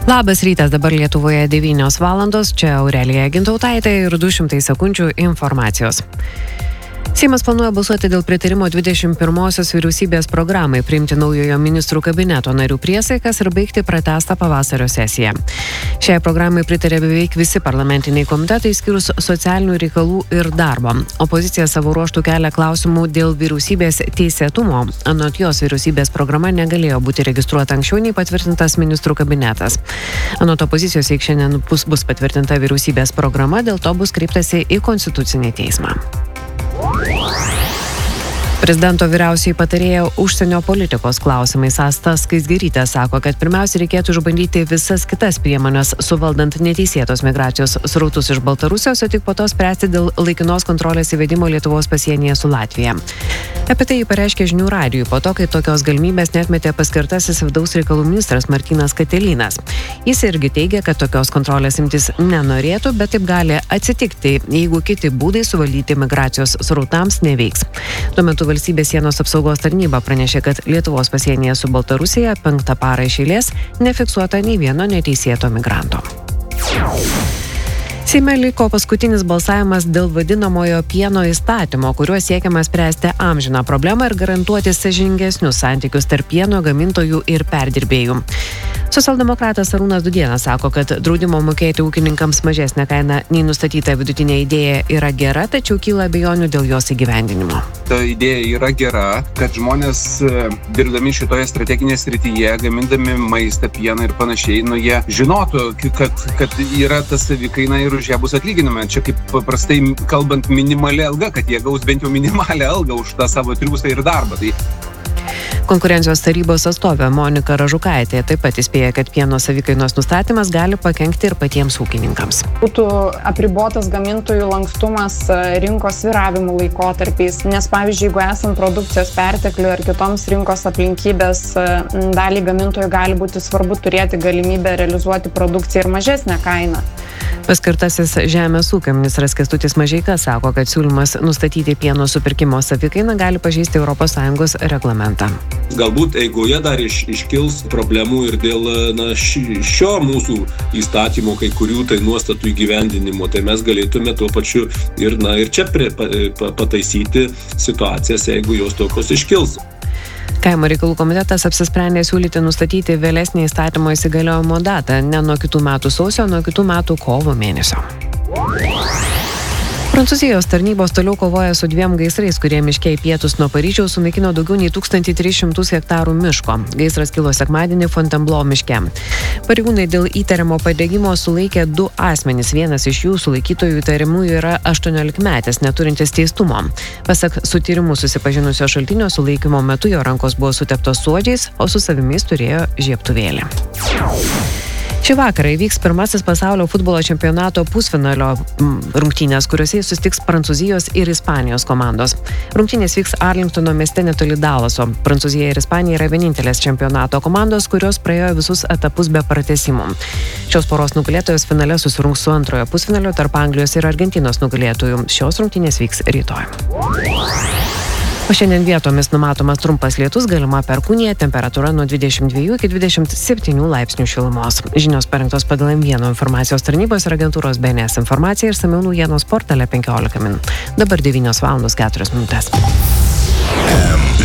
Labas rytas, dabar Lietuvoje 9 valandos, čia Aurelija Gintautaitė ir 200 sekundžių informacijos. Seimas planuoja balsuoti dėl pritarimo 21-osios vyriausybės programai priimti naujojo ministrų kabineto narių priesaikas ir baigti pratęstą pavasario sesiją. Šiai programai pritarė beveik visi parlamentiniai komitetai, skyrus socialinių reikalų ir darbo. Opozicija savo ruožtų kelia klausimų dėl vyriausybės teisėtumo. Anot jos vyriausybės programa negalėjo būti registruota anksčiau nei patvirtintas ministrų kabinetas. Anot opozicijos, jeigu šiandien bus patvirtinta vyriausybės programa, dėl to bus kreiptasi į Konstitucinį teismą. Prezidento vyriausioji patarėja užsienio politikos klausimais Asta Skaisgirytė sako, kad pirmiausia reikėtų išbandyti visas kitas priemonės, suvaldant neteisėtos migracijos srautus iš Baltarusijos, o tik po to spręsti dėl laikinos kontrolės įvedimo Lietuvos pasienyje su Latvija. Apie tai jį pareiškė Žinių radijui po to, kai tokios galimybės neatmetė paskirtasis vidaus reikalų ministras Martynas Katilinas. Jis irgi teigia, kad tokios kontrolės imtis nenorėtų, bet taip gali atsitikti, jeigu kiti būdai suvaldyti migracijos srautams neveiks. Tuo metu Valstybės sienos apsaugos tarnyba pranešė, kad Lietuvos pasienyje su Baltarusija 5 parą iš eilės nefiksuota nei vieno neteisėto migranto. Seime liko paskutinis balsavimas dėl vadinamojo pieno įstatymo, kuriuo siekiama spręsti amžiną problemą ir garantuoti sąžiningesnius santykius tarp pieno gamintojų ir perdirbėjų. Socialdemokratas Arūnas Dudėnas sako, kad draudimo mokėti ūkininkams mažesnę kainą nei nustatyta vidutinė idėja yra gera, tačiau kyla abejonių dėl jos įgyvendinimo. Ta idėja yra gera, kad žmonės dirbdami šitoje strateginėje srityje, gamindami maistą, pieną ir panašiai, jie žinotų, kad yra ta savikaina ir už ją bus atlyginama. Čia kaip paprastai kalbant minimali alga, kad jie gaus bent jau minimalią algą už tą savo triūsą ir darbą. Konkurencijos tarybos atstovė Monika Ražukaitė taip pat įspėja, kad pieno savikainos nustatymas gali pakenkti ir patiems ūkininkams. Būtų apribotas gamintojų lankstumas rinkos svyravimų laikotarpiais, nes pavyzdžiui, jeigu esant produkcijos pertekliui ar kitoms rinkos aplinkybės, dalį gamintojų gali būti svarbu turėti galimybę realizuoti produkciją ir mažesnę kainą. Paskirtasis Žemės ūkio ministras Kęstutis Mažeika sako, kad siūlymas nustatyti pieno supirkimo savikainą gali pažeisti ES reglamentą. Galbūt eigoje dar iškils problemų ir dėl šio mūsų įstatymo kai kurių tai nuostatų įgyvendinimo. Tai mes galėtume tuo pačiu ir čia pataisyti situacijas, jeigu jos tokios iškils. Kaimo reikalų komitetas apsisprendė siūlyti nustatyti vėlesnį įstatymo įsigaliojimo datą ne nuo kitų metų sausio, nuo kitų metų kovo mėnesio. Prancūzijos tarnybos toliau kovoja su 2 gaisrais, kurie miške į pietus nuo Paryžiaus sunaikino daugiau nei 1300 hektarų miško. Gaisras kilo sekmadienį Fontainebleau miške. Pareigūnai dėl įtariamo padegimo sulaikė 2 asmenys. Vienas iš jų sulaikytojų įtarimųjų yra 18-metis, neturintis teistumo. Pasak su tyrimu susipažinusio šaltinio, sulaikymo metu jo rankos buvo suteptos suodžiais, o su savimis turėjo žiebtuvėlį. Šį vakarą įvyks pirmasis pasaulio futbolo čempionato pusfinalio rungtynės, kuriuose susitiks Prancūzijos ir Ispanijos komandos. Rungtynės vyks Arlingtono mieste netoli Dallaso. Prancūzija ir Ispanija yra vienintelės čempionato komandos, kurios praėjo visus etapus be pratęsimų. Šios poros nugalėtojos finale susirungs su antrojo pusfinalio tarp Anglijos ir Argentinos nugalėtojų. Šios rungtynės vyks rytoj. O šiandien vietomis numatomas trumpas lietus, galima perkūnija, temperatūra nuo 22 iki 27 laipsnių šilumos. Žinios parengtos pagal M1 informacijos tarnybos ir agentūros BNS informacija ir išsamiau naujienos portale 15 min. Dabar 9 valandos 4 minutės.